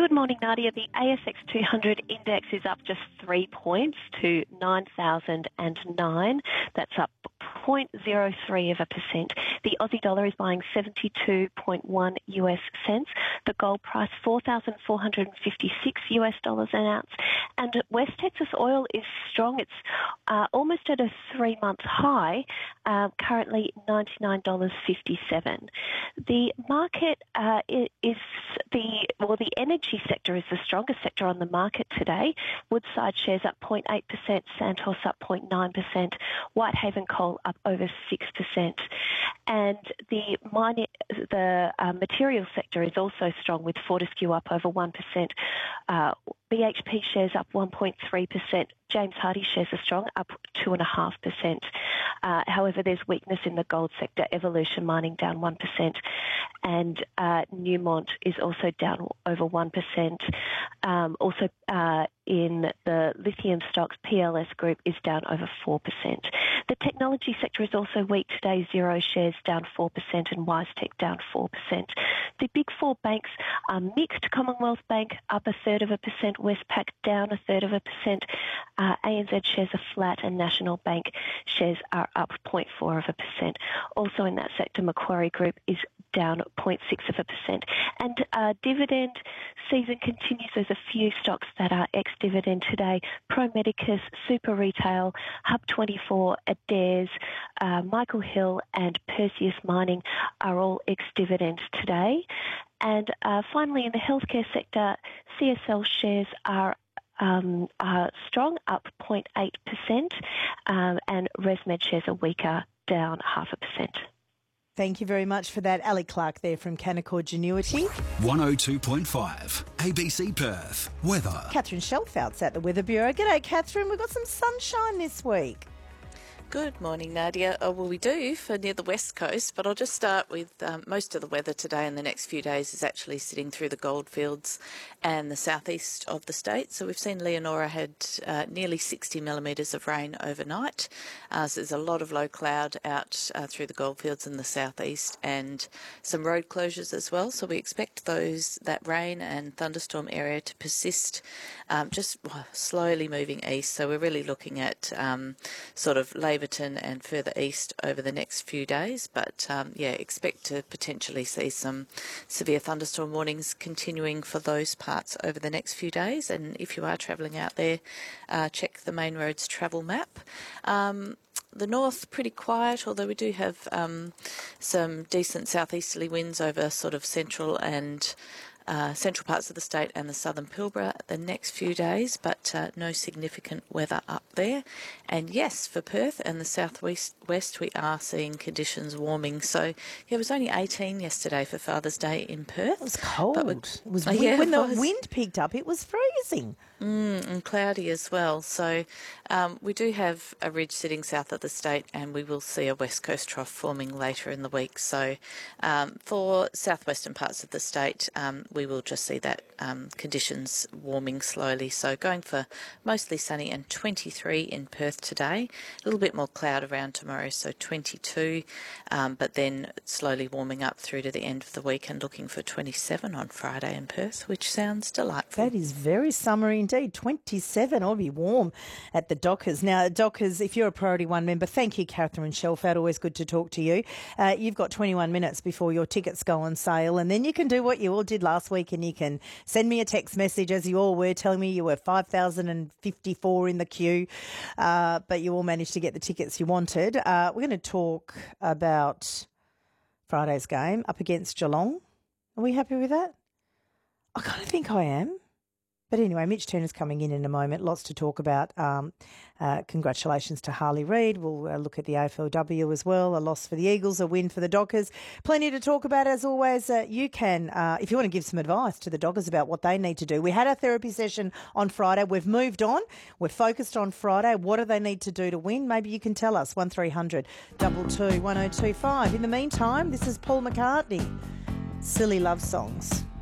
Good morning, Nadia. The ASX 200 index is up just 3 points to 9,009. That's up 0.03%. The Aussie dollar is buying 72.1 US cents. The gold price $4,456 US dollars an ounce. And West Texas oil is strong. It's almost at a 3-month high, currently $99.57. The market the energy sector is the strongest sector on the market today. Woodside shares up 0.8%, Santos up 0.9%, Whitehaven Coal up over 6%. And the materials sector is also strong, with Fortescue up over 1%. BHP shares up 1.3%. James Hardie shares are strong, up 2.5%. However, there's weakness in the gold sector. Evolution Mining down 1%, and Newmont is also down over 1%. Also, in the lithium stocks, PLS Group is down over 4%. The technology sector is also weak today. Xero shares down 4% and WiseTech down 4%. The big four banks are mixed. Commonwealth Bank up 1/3%, Westpac down 1/3%. ANZ shares are flat and National Bank shares are up 0.4%. Also in that sector, Macquarie Group is down 0.6%. And dividend season continues. There's a few stocks that are ex-dividend today. Pro Medicus, Super Retail, Hub24, Adairs, Michael Hill and Perseus Mining are all ex-dividend today. And finally, in the healthcare sector, CSL shares are strong, up 0.8%, and ResMed shares are weaker, down 0.5%. Thank you very much for that. Ali Clark there from Canaccord Genuity. 102.5 ABC Perth. Weather. Catherine Shelfout's at the Weather Bureau. G'day, Catherine. We've got some sunshine this week. Good morning, Nadia. Well, we do for near the west coast, but I'll just start with most of the weather today and the next few days is actually sitting through the goldfields and the southeast of the state. So we've seen Leonora had nearly 60 millimetres of rain overnight. So there's a lot of low cloud out through the goldfields in the southeast and some road closures as well. So we expect that rain and thunderstorm area to persist, just slowly moving east. So we're really looking at sort of Laverton and further east over the next few days, but expect to potentially see some severe thunderstorm warnings continuing for those parts over the next few days. And if you are travelling out there, check the main roads travel map. The north, pretty quiet, although we do have some decent southeasterly winds over sort of central parts of the state and the southern Pilbara the next few days, but no significant weather up there. And yes, for Perth and the southwest, we are seeing conditions warming. So it was only 18 yesterday for Father's Day in Perth. It was cold. When the wind picked up, it was freezing. And cloudy as well. So we do have a ridge sitting south of the state, and we will see a west coast trough forming later in the week. So for southwestern parts of the state, we will just see that conditions warming slowly. So going for mostly sunny and 23 in Perth today. A little bit more cloud around tomorrow, so 22, but then slowly warming up through to the end of the week and looking for 27 on Friday in Perth, which sounds delightful. That is very summery indeed. 27, I'll be warm at the Dockers. Now, Dockers, if you're a Priority One member, thank you, Catherine Shelfout. Always good to talk to you. You've got 21 minutes before your tickets go on sale, and then you can do what you all did last week, and you can send me a text message, as you all were, telling me you were 5,054 in the queue, but you all managed to get the tickets you wanted. We're going to talk about Friday's game up against Geelong. Are we happy with that? I kind of think I am. But anyway, Mitch Turner's coming in a moment. Lots to talk about. Congratulations to Harley Reid. We'll look at the AFLW as well. A loss for the Eagles, a win for the Dockers. Plenty to talk about, as always. You can, if you want to give some advice to the Dockers about what they need to do. We had our therapy session on Friday. We've moved on. We're focused on Friday. What do they need to do to win? Maybe you can tell us. 1300 222 1025. In the meantime, this is Paul McCartney. Silly Love Songs.